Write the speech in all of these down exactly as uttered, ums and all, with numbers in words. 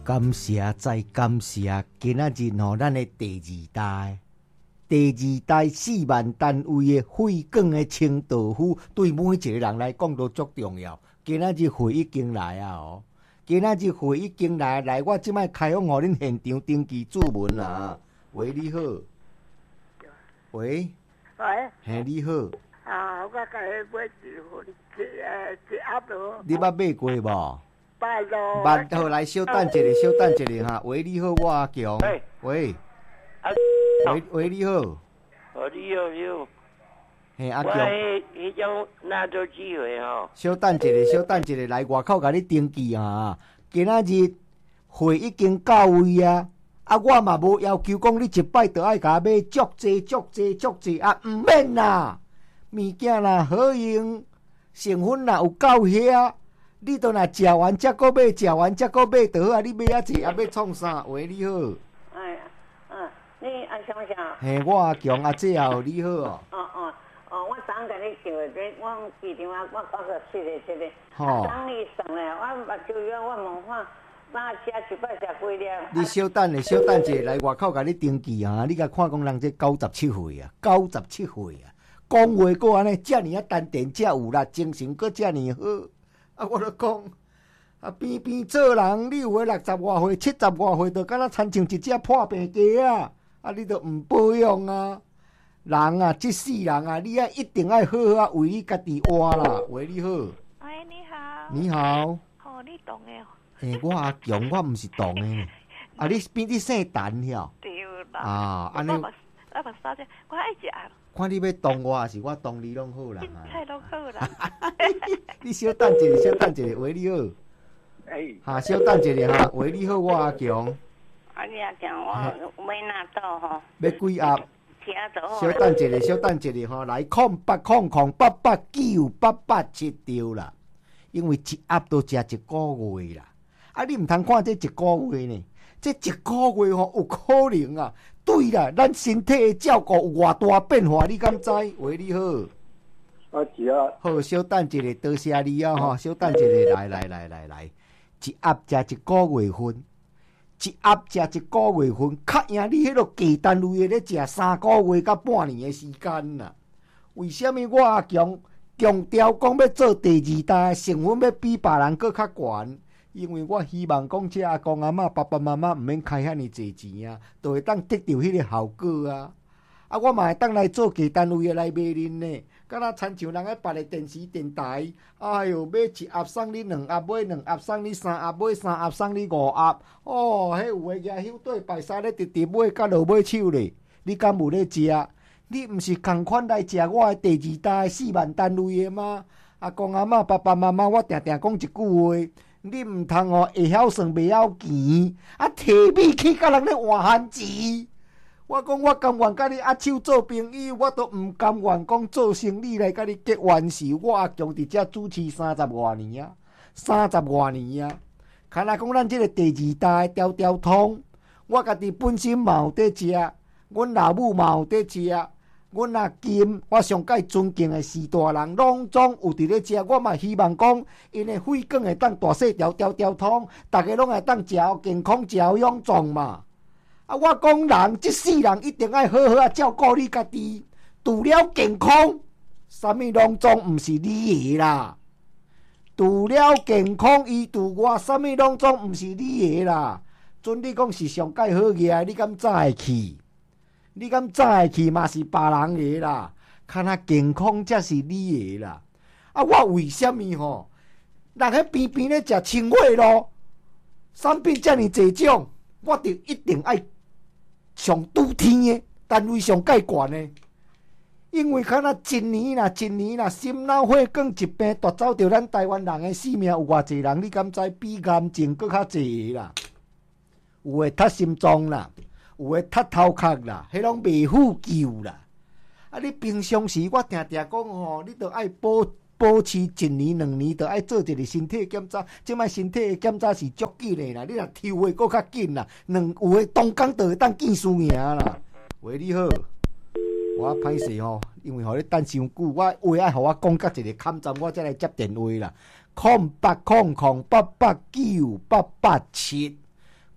感谢再感谢，今仔日吼，咱的第二代，第二代四万单位的废广的清道夫，对每一个人来讲都足重要。今仔日会已经来啊！哦，今仔日会已经来，来，我即摆开放互恁现场登记注文啊！喂，你好。喂。 喂。 嘿，你好。 啊，我甲你买一份一呃一鸭罗。 你捌买过无？ 捌咯。 捌，好来，稍等一下，稍等一下哈。喂，你好，我阿强。 喂。 喂。 啊。 喂喂，你好。 哦，你好，你好。 嘿，阿强。 我迄迄种哪做机会吼？ 稍等一下，稍等一下，来外口甲你登记啊！今仔日会已经到位啊！啊，我嘛无要求讲你一摆就爱甲买足济、足济、足济啊！毋免啦，物件啦好用，成分啦有够遐，你都若食完才搁买，食完才搁买就好啊！你买啊济啊，要创啥？喂，你好。 哎，嗯，你阿想啥？ 嘿，我阿强阿姐啊，你好哦。 哦哦。哦，我昨甲你叫的，我记电话，我九十七个七个。 吼。 昨你算咧，我目睭药我问看，哪吃一摆食几粒？ 你稍等咧，稍等一下，来外口甲你登记啊！你甲看讲人这九十七岁啊，九十七岁啊，讲话搁安尼，遮尔啊丹田，遮有力，精神搁遮尔好。啊，我著讲，啊边边做人，你有诶六十外岁、七十外岁，就敢若亲像一只破病鸡啊！啊，你著毋保养啊！人啊，这世人啊，你啊一定要好好啊为你家己活啦。喂，你好。 喂，你好。 你好。 哦，你懂的哦。 诶、欸，我阿强，我毋是懂的。啊，你比你姓陈晓。 对啦。 啊，安尼。 我目我目睭者，我爱食。 看你要动我，还是我动你拢好啦。 菜拢好啦。 你稍等一下，稍等一下，喂，你好。 哎。 哈，稍等一下哈，喂，你好，我阿强。 啊，你阿强，我买纳豆吼。 要几盒？稍等一下，稍等一下吼，来空八空空八八九八八七条啦。因为一盒都食一个月啦，啊，你毋通看这一个月呢？这一个月吼有可能啊。对啦，咱身体的照顾有偌大变化，你敢知？喂，你好。 我知啊。 好，稍等一下，多谢你啊吼，稍等一下，来来来来来，一盒食一个月份。一盒食一个月份，较赢你迄个低单位的咧食三个月到半年的时间啦。为什么我阿强强调讲要做第二代成分要比别人搁较悬？因为我希望讲这阿公阿嬷、爸爸妈妈毋免开遐尼济钱啊，就会当得到迄个效果啊。啊，我嘛会当来做低单位的来卖恁呢。敢若亲像人个别个电视电台，哎哟，买一盒送你两盒，买两盒送你三盒，买三盒送你五盒。哦，迄有诶举手对拜三咧直直买，甲落买手咧。你敢有咧食？你毋是共款来食我诶第二代四万单位诶吗？阿公阿嬷、爸爸妈妈，我定定讲一句话，你毋通哦会晓算袂晓钱，啊摕米去甲人咧换番钱。我讲我甘愿甲你握手做朋友，我都毋甘愿讲做生意来甲你结冤仇。我阿强伫遮主持三十外年啊，三十外年啊。看来讲咱即个第二代条条通，我家己本身嘛有伫食，阮老母嘛有伫食，阮阿金我上界尊敬的四大人，拢总有伫咧食。我嘛希望讲，因的肺管会当大细条条条通，大家拢会当食好健康，食好养壮嘛。啊！我讲人，即世人一定要好好啊照顾你家己。除了健康，啥物拢总毋是你的啦。除了健康以除外，啥物拢总毋是你的啦。准你讲是上界好个，你敢早会去？你敢早会去嘛是别人的啦。看若健康才是你的啦。啊！我为什么吼？人喺边边咧食青花咯，产品遮尔济种，我就一定爱。上拄天的单位上介悬的，因为看若一年啦，一年啦，心脑血管疾病夺走着咱台湾人的性命，有偌济人？你敢知比癌症搁较济啦？有诶脱心脏啦，有诶脱头壳啦，迄拢袂富救啦。啊，你平常时我定定讲吼，你着爱保保持一年两年，着爱做一个身体检查。即摆身体检查是足紧的啦，你若抽的搁较紧啦，两有的当工就会当见输赢啦。喂，你好，我歹势吼，因为互你等伤久，我话爱互我讲到一个坎站，我才来接电话啦。空八空空八八九八八七，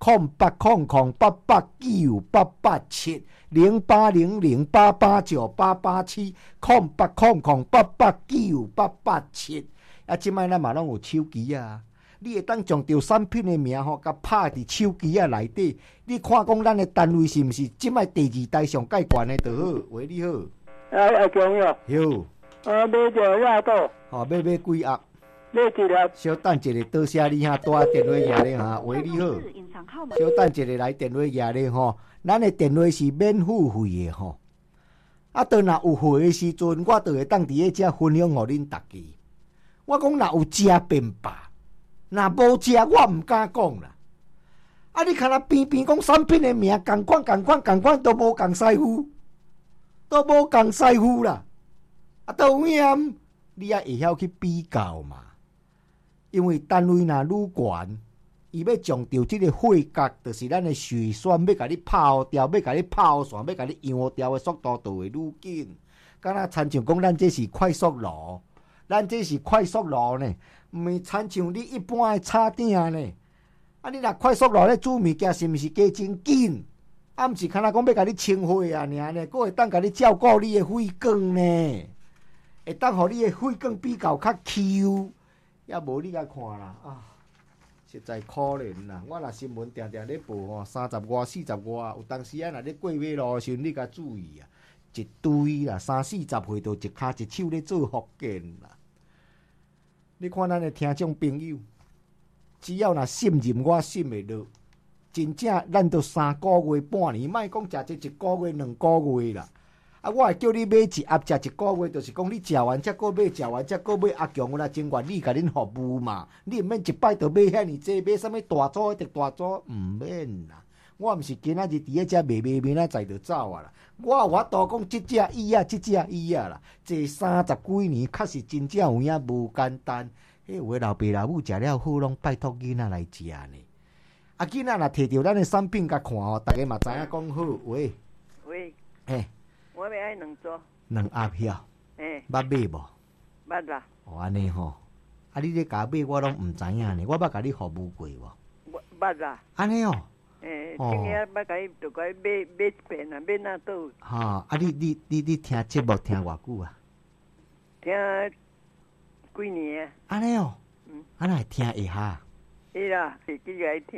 空八空空八八九八八七零八零零八八九八八七空八空空八八九八八七。啊，即摆咱嘛拢有手机啊，你会当将着产品的名吼，甲拍伫手机啊内底，你看讲咱的单位是毋是即摆第二代上介悬的就好？喂，你好。 啊啊，重要。 有。 啊，买着鸭肚。 吼、哦，要买几盒？ 买一粒。 小等一下，多谢你哈，大电话赢咧哈。喂，你好。小等一下来电话赢咧吼，咱的电话是免付费的吼。啊，当若有货的时阵，我就会当伫个遮分享互恁大家。我讲若有食便罢，若无食我毋敢讲啦。啊，你看若偏偏讲产品的名共款共款共款都无共师傅，都无共师傅啦。啊，当然你也会晓去比较嘛。因为单位若愈悬，伊要将着即个血角，就是咱的血栓，要甲你泡掉，要甲你泡线，要甲你扬掉的速度就会愈紧。敢若亲像讲，咱这是快速炉。咱这是快速炉呢，毋是亲像你一般的叉鼎呢。啊，你若快速炉咧煮物件，是毋是加真紧？啊，毋是敢若讲要甲你清血啊，尔呢，佫会当甲你照顾你的血管呢，会当互你的血管比较较 Q。也无你甲看啦，啊，实在可怜啦！我若新闻定定咧报吼，三十外、四十外，有当时啊，若咧过马路的时阵，你甲注意啊。一堆啦，三四十岁都一骹一手咧做福建啦。你看咱的听众朋友，只要若信任我，信会落，真正咱都三个月、半年，莫讲食这一个月、两个月啦。啊，我会叫你买一盒食一个月，就是讲你食完才搁买，食完才搁买。阿强有啦，真愿意甲恁服务嘛，你毋免一摆就买遐尼济，买啥物大组一直大组，毋免啦。我毋是今仔日伫咧遮卖卖明仔载就走啊啦！我有法度讲，即只椅啊，即只椅啊啦，坐三十几年，确实真正有影无简单。迄有诶老爸老母食了好，拢拜托囡仔来食呢。啊，囡仔若摕着咱诶产品甲看吼，逐个嘛知影讲好。喂喂， 嘿， 我要爱两组。 两盒晓？ 嘿， 捌买无？ 捌啦。 哦，安尼吼。啊，你咧甲买，我拢毋知影呢。我捌甲你服务过无？ 捌啦。 安尼哦。 诶，今日捌甲伊，就甲伊买买一遍啊，买哪倒？ 哈，啊，你你你你听节目听偌久啊？ 听几年啊？ 安尼哦，嗯，啊，那会听会下？ 是啦，会记来听。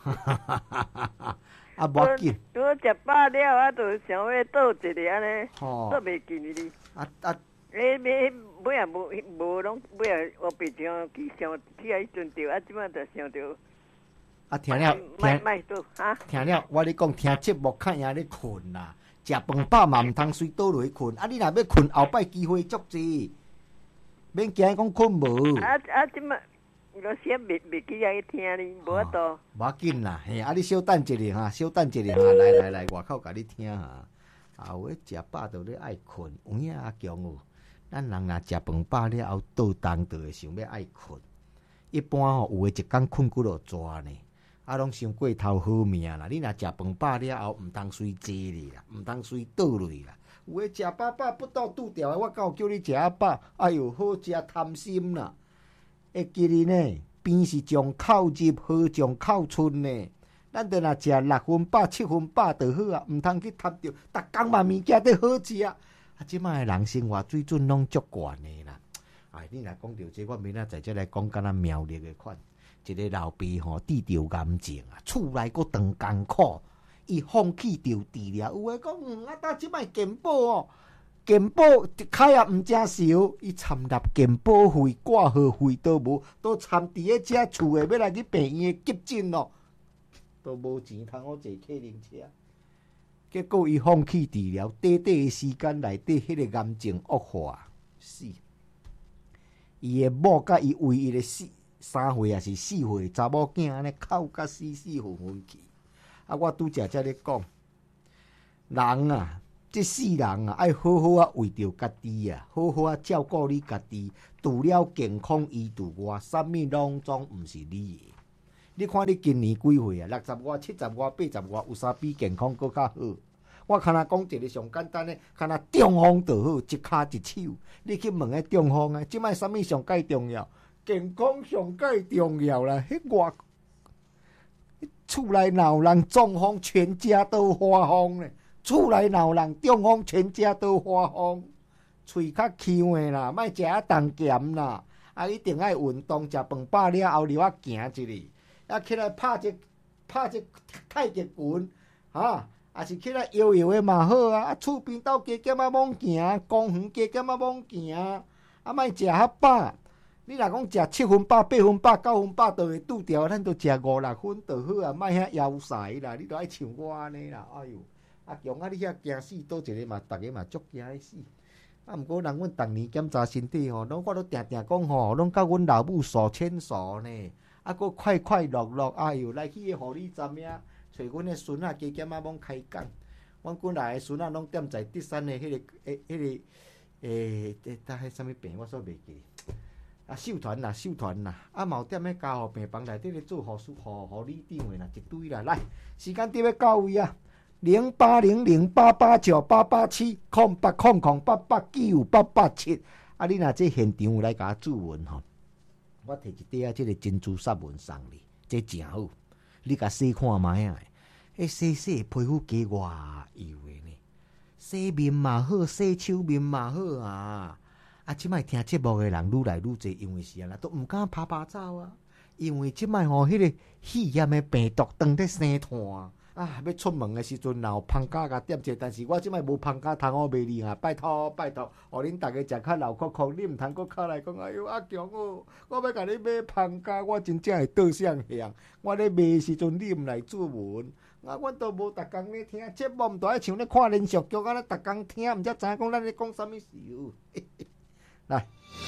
啊，无要紧。 我食饱了，啊，就想要倒一个安尼， 哦， 倒袂记哩。 啊啊！ 诶，买买也无无拢买也我白像去想去啊，迄阵着啊，即摆着想着。 啊，听了， 听， 听了，我咧讲听节目较赢咧困啦，食饭饱嘛毋通随倒落去困。啊，你若要困，后摆机会足济，免惊讲困无。 啊啊，即摆有时袂袂记来听哩，无法度。 无要紧啦，嘿，啊，你小等一下哈，小等一下哈，来来来，外口甲你听哈。后尾食饱就咧爱困，有影阿强哦。咱人若食饭饱了后倒动，就会想要爱困。一般吼，有诶一工困几落抓呢。啊，拢想过头好命啦！你若食饭饱了后，毋通随坐哩啦，毋通随倒落去啦。有诶食饱饱不到拄着诶，我敢有叫你食啊饱？哎哟，好食贪心啦！会记哩呢，边是将口入，好将口出呢。咱着若食六分饱、七分饱就好啊，毋通去贪着，逐工嘛物件都好食。啊，即摆诶人生活水准拢足悬诶啦。哎，你若讲着这，我明仔载再来讲敢若苗栗诶款。一个老爸吼，治着癌症啊，厝内佫当艰苦，伊放弃着治疗。有诶讲，嗯，啊，呾即摆健保哦，健保开也毋正少，伊参纳健保费、挂号费都无，都参伫咧遮厝诶，要来去病院诶急诊咯，都无钱通好坐客人车。结果伊放弃治疗，短短诶时间内底，迄个癌症恶化死。伊诶某甲伊唯一诶死。三岁也是四岁查某囝安尼哭甲死死昏昏去。啊，我拄则才咧讲，人啊，这世人啊，爱好好啊为着家己啊，好好啊照顾你家己。除了健康医治外，啥物拢总毋是你的。你看你今年几岁啊？六十外、七十外、八十外，有啥比健康搁较好？我看若讲一个上简单的，看若中风就好，一骹一手。你去问个中风啊，即摆啥物上介重要？健康上介重要啦！迄外厝内闹人，中风全家都发疯咧。厝内闹人，中风全家都发疯。喙较呛的啦，莫食啊重咸啦。啊，一定爱运动，食饭饱了后，留啊行一日，啊起来拍一拍一太极拳，哈，啊是起来摇摇的嘛好啊。啊，厝边斗加减啊猛行，公园加减啊猛行，啊莫食较饱。你若讲食七分饱、八分饱、九分饱，就会拄着，咱都食五六分就好啊，莫遐枵塞啦。你都爱像我安尼啦，哎哟，啊强啊！你遐惊死，倒一个嘛，逐个嘛足惊死。啊，毋过人阮逐年检查身体吼，拢我都定定讲吼，拢甲阮老母手牵手呢，啊，佫快快乐乐，哎哟，来去个护理站遐，找阮个孙仔加减啊猛开讲。阮本来个孙仔拢踮在德山的迄、那个诶、迄、那个诶，诶，搭迄啥物病我煞袂记。啊，秀团啦，秀团啦，啊，嘛有踮咧家护病房内底咧做护士、护护理长诶啦，一堆啦。来，时间点要到位啊！零八零零八八九八八七空八空空八八九八八七。啊，你若这现场有来甲我注文吼，我摕一袋啊，这个珍珠砂纹送你，这真好。你甲洗看卖啊，迄洗洗皮肤加偌油诶呢，洗面嘛好，洗手面嘛好啊。啊，即摆听节目诶人愈来愈侪，因为是安那都毋敢拍拍照啊，因为即摆吼迄个肺炎诶病毒当咧生炭啊，要出门诶时阵，若有芳甲甲点者，但是我即摆无芳甲通好卖你啊，拜托拜托，互恁逐个食较流酷酷，你毋通阁靠来讲，哎哟阿强哦，我要甲你买芳甲，我真正会倒相向，我咧卖诶时阵你毋来注文。啊，阮都无逐工咧听节目，毋都爱像咧看连续剧安尼逐工听，毋则知影讲咱咧讲啥物事哦。来，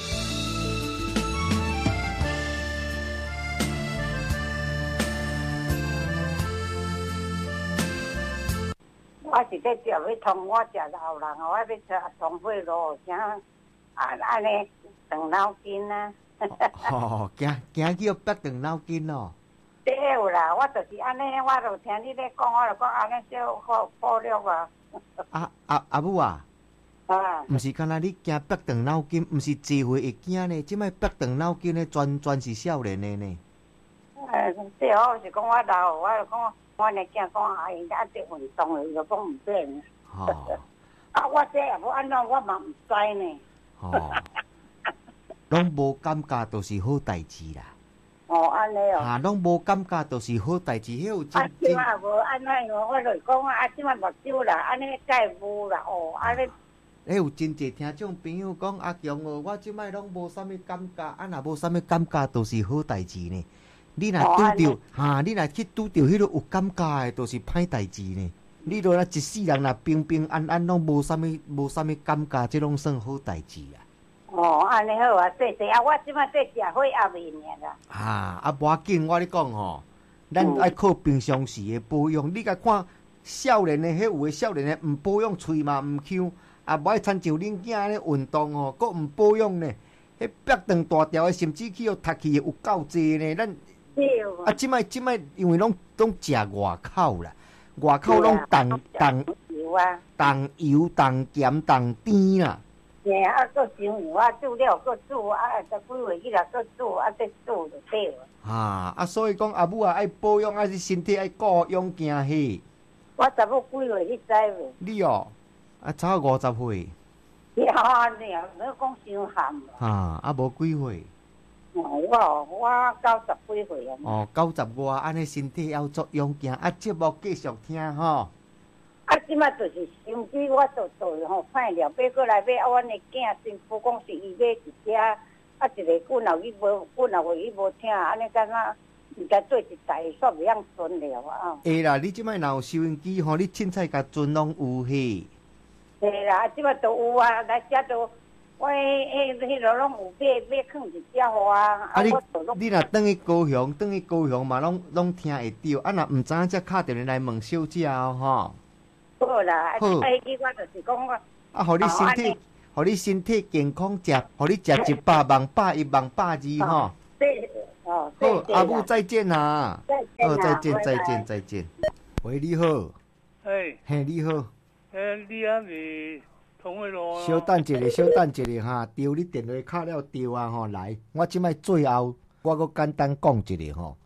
我是在调要通我食老人，我要吃通血路，啥啊安尼动脑筋啊。 哦，惊惊叫拔断脑筋哦。 对啦，我就是安尼，我就听你咧讲，我就讲安尼少好保了啊。 啊啊阿母啊！ 啊， 毋是干那你惊拔断脑筋，毋是坐会会惊呢。即摆拔断脑筋呢，全全是少年的呢。 呃，对哦，是讲我老，我就讲我呢惊讲阿因啊伫运动的，就讲毋变。 吼、 哦，啊，我这也无安怎，我嘛毋知呢。 吼、哦，拢无感觉，就是好代志啦。 哦，安尼哦。 啊，拢无感觉，就是好代志。迄有真啊，即摆无安尼哦，我就讲啊，即摆目睭啦，安尼该无啦哦，安尼。 迄有真侪听众朋友讲阿强哦，我即摆拢无啥物感觉，啊，若无啥物感觉，都是好代志呢。你若拄着，哈，你若去拄着迄个有感觉的，都是歹代志呢。你若一世人若平平安安，拢无啥物无啥物感觉，这拢算好代志啊。 哦，安尼好啊，谢谢啊，我即摆在食火鸭面啦。 啊，啊，无要紧，我咧讲吼，咱爱靠平常时的保养。你甲看少年的，迄有诶少年的毋保养，喙嘛毋香。啊，无爱亲像恁囝安尼运动吼，佫毋保养呢，迄白长大条的，甚至去互读去有够济呢。咱啊，即摆即摆，因为拢拢食外口啦，外口拢重重油啊， 重油、重咸、重甜啦。 嘿啊，佫上油啊，煮了佫煮啊，十几岁去啦佫煮啊，再煮就对了。 啊啊，所以讲阿母啊，爱保养，爱是身体爱顾养惊喜。 我十五几岁，你知无？ 你哦。啊，差五十岁。 呀，你啊，你讲伤含。 啊，啊无几岁。 哦，我我九十几岁啊。 哦，九十外，安尼身体要足勇健，啊，节目继续听吼。 啊，即摆就是心机，我做做吼歹了，买过来买啊，阮的囝新妇讲是伊买一只，啊，一个滚后伊无滚后伊无听，安尼敢若毋知做一台，煞袂晓存了啊。 会啦，你即摆若有收音机吼，你凊彩甲存拢有嘿。 对啦，即摆都有啊，来遮都，我迄迄迄落拢有买买放一只互啊。 啊，你你若转去高雄，转去高雄嘛，拢拢听会到。啊，若毋知影，则敲电话来问小姐哦，吼。 好啦，好。啊，迄我就是讲我。 啊，互你身体，互你身体健康，食，互你食一百万百一万百二吼。 对，哦。 好，阿母再见啦。 再见哦，再见，再见，再见。喂，你好。 嘿。 嘿，你好。 诶，你啊是同个路啊？ 稍等一下，稍等一下哈，丢你电话卡了丢啊吼，来，我即摆最后我阁简单讲一下吼，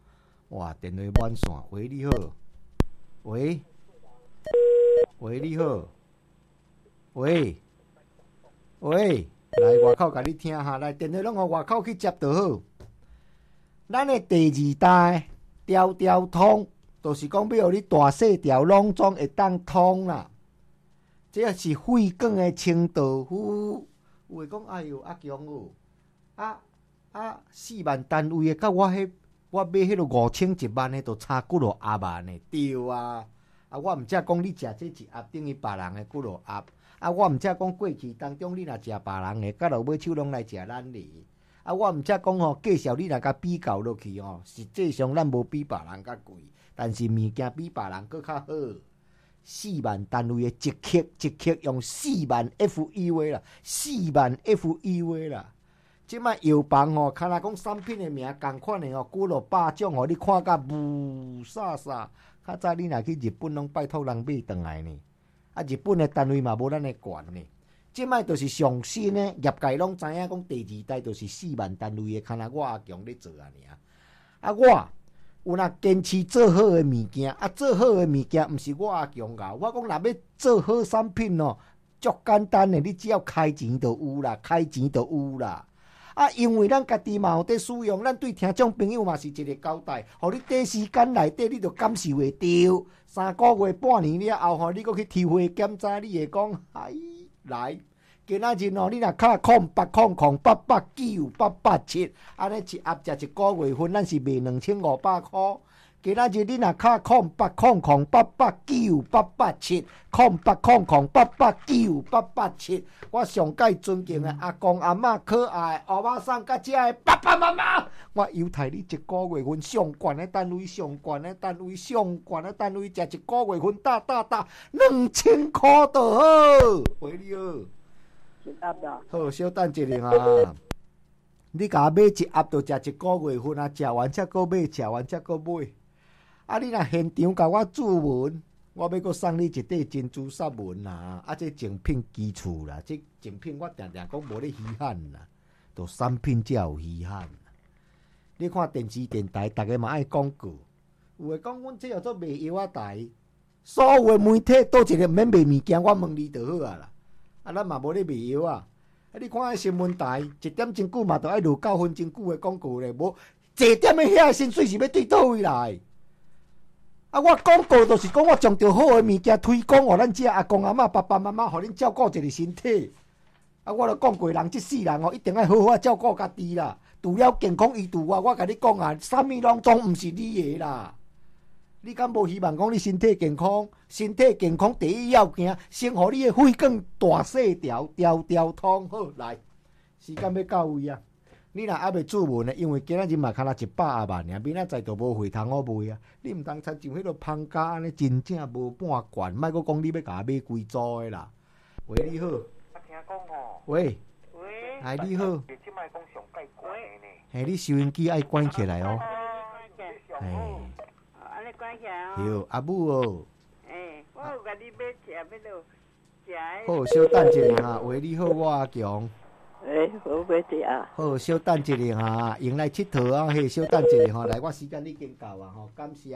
哇，电话满线。喂，你好。喂，喂，你好。喂，喂，来外口甲你听哈，来电话拢互外口去接就好。咱的第二代条条通，就是讲要互你大细条拢总会当通啦。这是废梗的清道夫，有会讲哎哟阿强哦，啊啊四万单位的，甲我迄我买迄个五千一万的，都差几落鸭万的，对啊。啊，我毋则讲你食这一鸭等于别人的几落鸭，啊，我毋则讲过去当中你若食别人的，甲落尾手拢来食咱的。啊，我毋则讲吼，介绍你若甲比较落去吼，实际上咱无比别人较贵，但是物件比别人佫较好。四万单位的一克一克用四万 F U 的啦，四万 F U 的啦。即摆药房吼，看若讲产品的名共款的吼，几落百种吼，你看甲雾煞煞。较早你若去日本，拢拜托人买转来呢。啊，日本的单位嘛无咱的悬呢。即摆就是上新的，业界拢知影讲第二代就是四万单位的，看若我阿强咧做啊尔。啊，我有若坚持做好的物件，啊，做好的物件毋是我阿强搞，我讲若要做好产品哦，足简单的，你只要开钱就有啦，开钱就有啦。啊，因为咱家己嘛有在使用，咱对听众朋友嘛是一个交代，互你短时间内底你就感受会到，三个月半年了后吼，你搁去抽血检查，你会讲，哎，来，今仔日哦，你若卡空八空空八八九八八七，安尼一盒食一个月份，咱是卖两千五百箍。今仔日你若卡空八空空八八九八八七，空八空空八八九八八七，我上界尊敬的阿公阿嬷可爱欧巴桑甲遮的爸爸妈妈，我犹太你一个月份上悬的单位，上悬的单位，上悬的单位，食一个月份大大大两千块就好。喂，你好， 一盒啦。 好，小等一下啊。你甲我买一盒就食一个月份啊，食完才搁买，食完才搁买。啊！你若现场甲我注文，我要阁送你一块珍珠砂纹啦。啊，这精品基础啦，这精品我定定讲无咧稀罕啦，都产品才有稀罕。你看电视电台，逐个嘛爱广告，有诶讲阮这叫做卖药仔台，所有诶媒体倒一个毋免卖物件，我问你就好啊啦。啊，咱嘛无咧卖药啊。啊，你看新闻台一点钟久嘛，都爱落九分钟久诶广告咧，无一点诶遐薪水是要对倒位来？啊！我广告就是讲，我将着好诶物件推广，互咱遮阿公阿嬷、爸爸妈妈，互恁照顾一个身体。啊！我著讲过，人即世人哦，一定要好好照顾家己啦。除了健康以除啊，我甲你讲啊，啥物拢总毋是你诶啦。你敢无希望讲你身体健康？身体健康第一要件，先互你诶肺管大细条，条条通好来。时间要到位啊！你若还袂注文呢？因为今仔日嘛，敢若一百啊万尔，明仔载就无货通好卖啊！你毋通参像迄落芳家安尼，真正无半罐，莫阁讲你要甲我买几组诶啦。喂，你好。 我听讲吼。 喂。 喂。 哎，你好。 即摆讲上介关诶呢。 嘿，你收音机爱关起来哦。 哎。安尼关起来哦。 对，阿母哦。 哎，我有甲你买食要落食诶。 好，小等一下哈。喂，你好，我阿强。 诶，好买食啊！ 好，小等一下哈，用来佚佗啊！嘿，小等一下吼，来，我时间已经到啊！吼，感谢。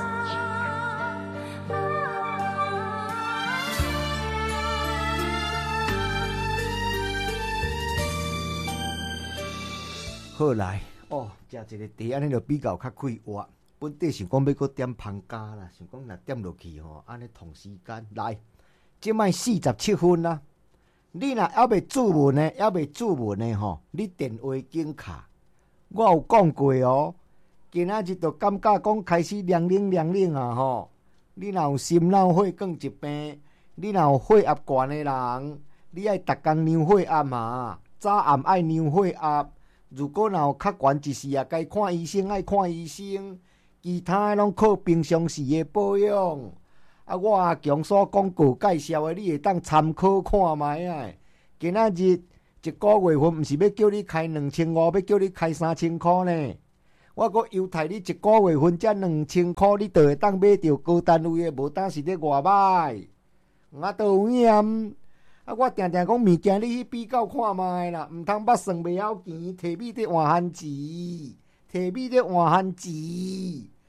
好来哦，食一个茶，安尼就比较较快活。本底想讲要搁点芳家啦，想讲若点落去吼，安尼同时间来，即摆四十七分啦。你若还袂注文呢，还袂注文呢吼，你电话紧卡。我有讲过哦，今仔日就感觉讲开始凉冷凉冷啊吼。你若有心脑血管疾病，你若有血压悬的人，你爱逐工量血压嘛，早暗爱量血压。如果若有较悬一时啊，该看医生爱看医生，其他的拢靠平常时的保养。啊，我阿强所广告介绍的，你会当参考看卖啊！今仔日一个月份，毋是要叫你开两千五，要叫你开三千块呢。我阁优待你一个月份，才两千块，你就会当买到高单位的，无当是咧外卖。我都有验。啊，我定定讲物件，你去比较看卖啦，毋通捌算袂晓钱，摕米伫换番钱，摕米伫换番钱。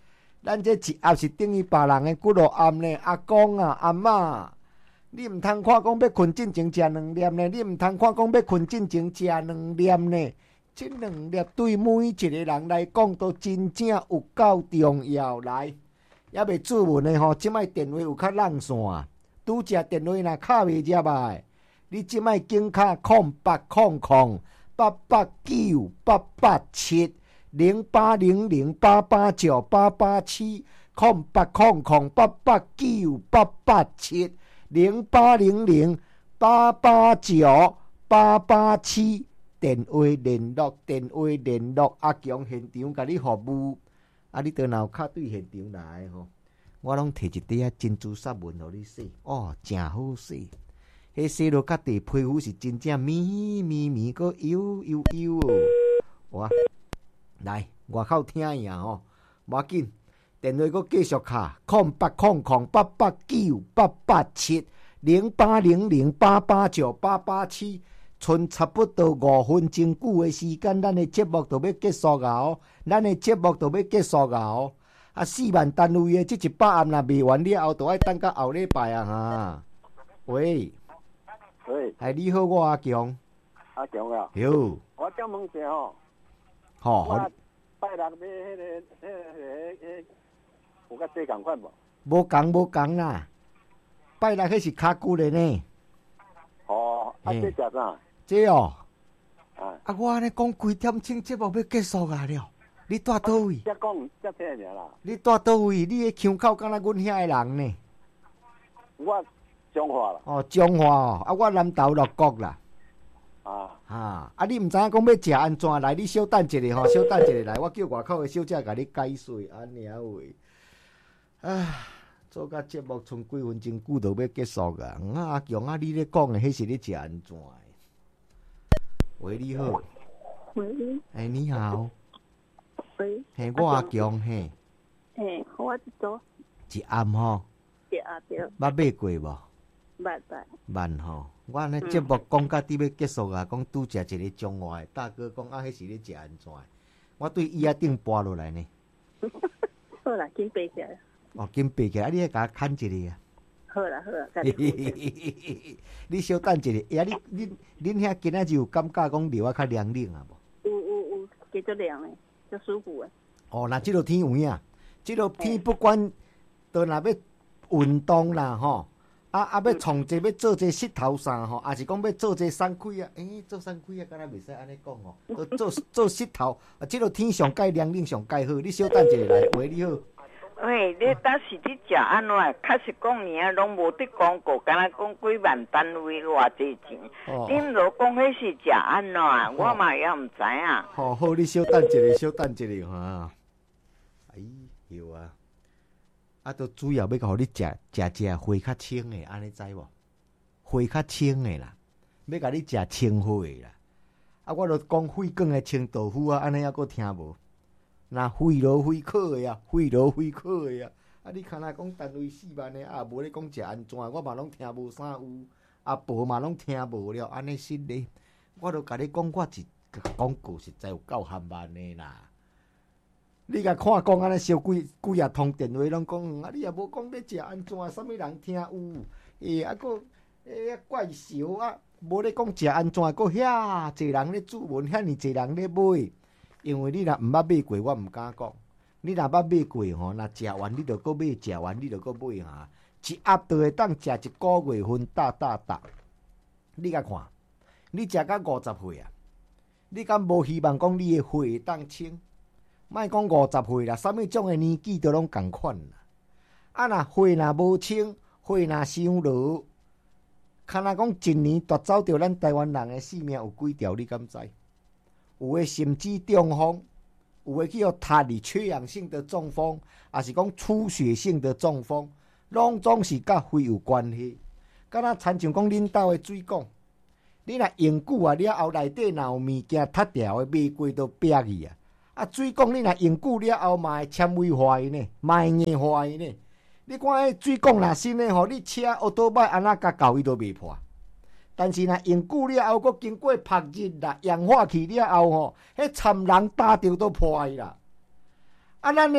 咱这一盒是等于别人的骨肉餡呢，阿公啊、阿嬷，你毋通看讲要困进前食两粒呢，你毋通看讲要困进前食两粒呢。这两粒对每一个人来讲都真正有够重要。来，也未做文的吼，即摆电话有较浪线，拄只电话若卡袂入来，你即摆紧卡空八空空八八九八八七零八零零八八九八八七空八空空八八九八八七零八零零八八九八八七。电话联络，电话联络，阿强现场甲你服务，啊，你倒若卡对现场来吼，我拢摕一袋珍珠沙文互你洗，哦，真好洗，迄洗落甲地皮肤是真正咪咪咪，搁油油油哦，哇，来外口听呀吼，无要紧，电话搁继续卡，空八空空八八九八八七零八零零八八九八八七。剩差不多五分钟久的时间，咱的节目就要结束啊！哦，咱的节目就要结束啊！哦，啊，四万单位的这一百暗若卖完了后，就爱等到后礼拜啊！哈，喂， 喂， 哎，你好，我阿强， 阿强啊， 哟， 我想问者吼， 吼， 我拜六买迄个、迄个、迄个，有甲这共款无？ 无共无共啦，拜六迄是较久的呢。 哦，啊，这食啥？ 这哦， 啊， 啊，我安尼讲几点钟节目要结束啊了？你住倒位？ 才讲才听尔啦。 你住倒位？你的腔口敢若阮遐的人呢？ 我彰化啦。 哦，彰化哦，啊，我南投六国啦。 啊。 哈，啊，你毋知影讲要食安怎来？你小等一下吼，小等一下来，我叫外口的小姐甲你解说安尼啊喂。唉。做甲节目剩几分钟久就要结束啊！啊阿强啊，你咧讲的迄是咧食安怎的？喂，你好。 喂。 哎，你好。 喂。 嘿，我阿强嘿。 嘿，我一组。 一暗吼。 对啊对。捌买过无？ 捌捌。 捌吼，我安尼节目讲到伫要结束啊，讲拄食一个中华的大哥讲啊，迄是咧食安怎的？我对伊啊顶跋落来呢。 好啦，紧爬起来。 哦，紧爬起来，啊！你来甲我牵一个啊！ 好啦好啦， 你稍等一下，呀！你你恁遐今仔日有感觉讲流啊较凉冷啊无？ 有有有，加足凉诶，足舒服诶。 哦，那即落天有影，即落天不管到若要运动啦吼，啊啊要创者要做者膝头衫吼，也是讲要做者双开啊，诶、欸，做双开啊，敢若袂使安尼讲吼，做做膝头啊，即落天上介凉冷上介好，你稍等一下来，喂，你好。 喂，你当时你食安怎？确实讲尔，拢无得广告，敢若讲几万单位偌济钱。你毋着讲迄是食安怎？我嘛也毋知影。 好好，你稍等一下，稍等一下哈。哎呦啊！啊，都主要要甲互你食食食花较清的，安尼知无？花较清的啦，要甲你食清花的啦。啊，我著讲血管的清豆腐啊，安尼还阁听无？那费罗费克的啊，费罗费克的啊，啊！你看若讲单位四万的啊，无咧讲食安怎，我嘛拢听无啥有，啊无嘛拢听无了，安尼实咧，我著甲你讲，我一广告实在有够含慢的啦。你甲看讲安尼烧几几啊通电话拢讲，啊你也无讲要食安怎，啥物人听有？诶、欸，啊个诶、欸、怪小啊，无咧讲食安怎，个遐济人咧注文，遐尼济人咧买。因为你若毋捌买过，我毋敢讲。你若捌买过吼，若食完你著搁买，食完你著搁买哈。一盒就会当食一个月份，大大大。你甲看，你食到五十岁啊，你敢无希望讲你的血会当清？莫讲五十岁啦，啥物种的年纪都拢共款啦。啊，若血若无清，血若伤落，看若讲一年夺走着咱台湾人的性命有几条？你敢知？有诶甚至中风，有诶去互塌哩缺氧性的中风，也是讲出血性的中风，拢总是甲肺有关系。敢若亲像讲恁兜诶水管，你若用久啊了后，内底若有物件塌掉诶，袂过都瘪去啊！啊，水管你若用久了后，嘛会纤维化去呢，嘛会硬化去呢。你看迄水管若新诶吼，你车奥多摆安那甲搞伊都袂破。但是若用久了后，佫经过曝日啦、氧化去了后吼，迄参人打着都破去啦。啊，咱的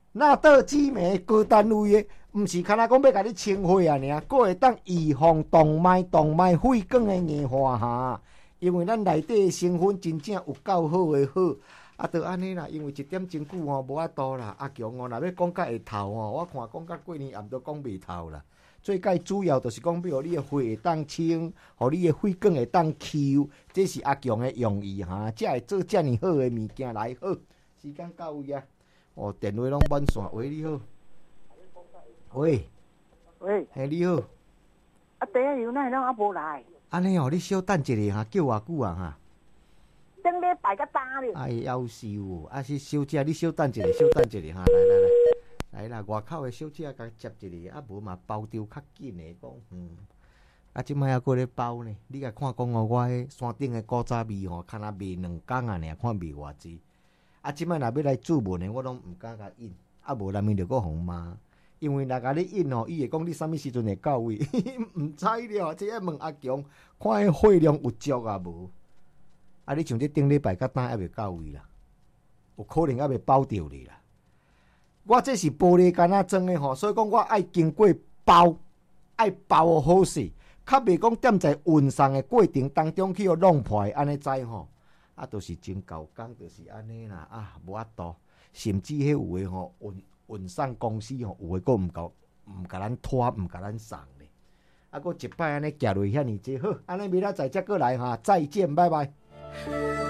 那倒姊妹高单位的，毋是敢若讲要甲你清血啊尔，佫会当预防动脉、动脉血管的硬化哈。因为咱内底的成分真正有够好的好，啊，就安尼啦。因为一点钟久吼无法度啦。阿强哦，若要讲甲会透吼，我看讲甲过年也毋都讲袂透啦。最介主要就是讲，比如你的血会当清，互你的血管会当 Q， 这是阿强的用意哈，才会做遮尔好的物件来好。时间到位啊！哦，电话拢满线。喂，你好。喂。 喂。 嘿，你好。 啊，第一油那拢还无来。 安尼哦，你小等一下哈，叫偌久啊哈？ 顶礼拜甲打咧。 哎，夭寿哦！啊是小姐，你小等一下，小等一下哈，来来来，来啦，外口的小姐甲接一下，啊无嘛包着较紧的讲，嗯，啊即摆还搁咧包呢，你甲看讲哦，我迄山顶的古早味吼，看若卖两工啊尔，看卖偌济。啊即摆若要来注文的，我拢毋敢甲印，啊无内面着搁互骂。因为若甲你印吼，伊会讲你啥物时阵会到位，毋知了。即个问阿强，看迄货量有足啊无？啊，你像这顶礼拜甲单还未到位啦，有可能还未包着你啦。我这是玻璃干仔装的吼，所以讲我爱经过包，爱包好势，较袂讲踮在运送的过程当中去互弄破，安尼知吼。啊，就是真够工，就是安尼啦。啊，无法度，甚至迄有诶吼运。运送公司吼，有诶个毋够，毋甲咱拖，毋甲咱送咧。啊，佫一摆安尼行落遐尼济好，安尼明仔载则过来哈，再见，拜拜。